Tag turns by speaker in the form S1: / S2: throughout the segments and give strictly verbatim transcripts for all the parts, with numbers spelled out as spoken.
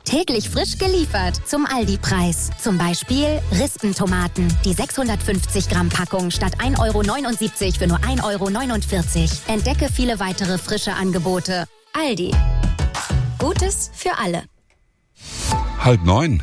S1: Täglich frisch geliefert zum Aldi-Preis. Zum Beispiel Rispentomaten. Die sechshundertfünfzig Gramm Packung statt ein Euro neunundsiebzig für nur ein Euro neunundvierzig. Entdecke viele weitere frische Angebote. Aldi. Gutes für alle.
S2: Halb neun.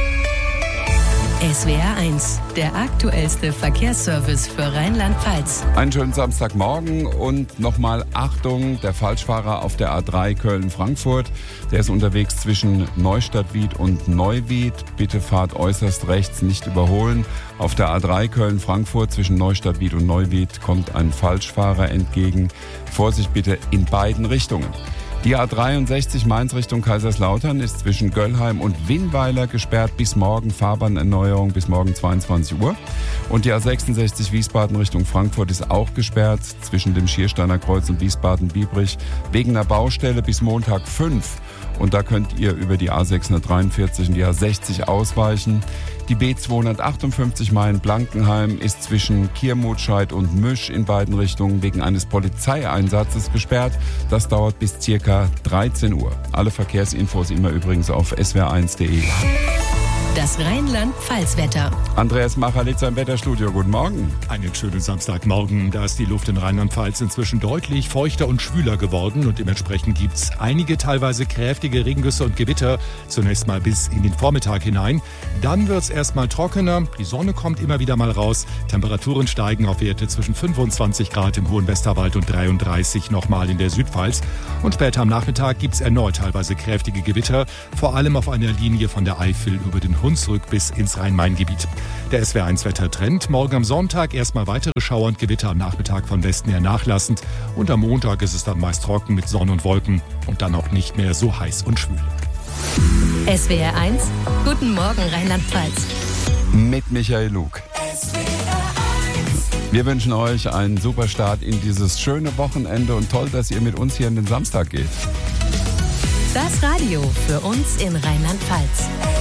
S3: S W R eins, der aktuellste Verkehrsservice für Rheinland-Pfalz.
S2: Einen schönen Samstagmorgen und nochmal Achtung, der Falschfahrer auf der A drei Köln-Frankfurt. Der ist unterwegs zwischen Neustadt-Wied und Neuwied. Bitte fahrt äußerst rechts, nicht überholen. Auf der A drei Köln-Frankfurt zwischen Neustadt-Wied und Neuwied kommt ein Falschfahrer entgegen. Vorsicht bitte in beiden Richtungen. Die A dreiundsechzig Mainz Richtung Kaiserslautern ist zwischen Göllheim und Winnweiler gesperrt bis morgen. Fahrbahnerneuerung bis morgen zweiundzwanzig Uhr. Und die A sechsundsechzig Wiesbaden Richtung Frankfurt ist auch gesperrt zwischen dem Schiersteiner Kreuz und Wiesbaden-Biebrich wegen einer Baustelle bis Montag fünf. Und da könnt ihr über die A sechshundertdreiundvierzig und die A sechzig ausweichen. Die B zweihundertachtundfünfzig Mayen-Blankenheim ist zwischen Kiermutscheid und Müsch in beiden Richtungen wegen eines Polizeieinsatzes gesperrt. Das dauert bis circa dreizehn Uhr. Alle Verkehrsinfos immer übrigens auf s w r eins punkt d e.
S3: Das Rheinland-Pfalz-Wetter.
S2: Andreas Machalitzer im Wetterstudio. Guten Morgen.
S4: Einen schönen Samstagmorgen. Da ist die Luft in Rheinland-Pfalz inzwischen deutlich feuchter und schwüler geworden und dementsprechend gibt es einige teilweise kräftige Regengüsse und Gewitter. Zunächst mal bis in den Vormittag hinein. Dann wird es erstmal trockener. Die Sonne kommt immer wieder mal raus. Temperaturen steigen auf Werte zwischen fünfundzwanzig Grad im hohen Westerwald und dreiunddreißig nochmal in der Südpfalz. Und später am Nachmittag gibt es erneut teilweise kräftige Gewitter. Vor allem auf einer Linie von der Eifel über den Hunsrück bis ins Rhein-Main-Gebiet. Der S W R eins Wettertrend. Morgen am Sonntag erstmal weitere Schauer und Gewitter, am Nachmittag von Westen her nachlassend. Und am Montag ist es dann meist trocken mit Sonne und Wolken und dann auch nicht mehr so heiß und schwül.
S3: S W R eins, guten Morgen Rheinland-Pfalz.
S2: Mit Michael Lug. Wir wünschen euch einen super Start in dieses schöne Wochenende und toll, dass ihr mit uns hier in den Samstag geht.
S3: Das Radio für uns in Rheinland-Pfalz.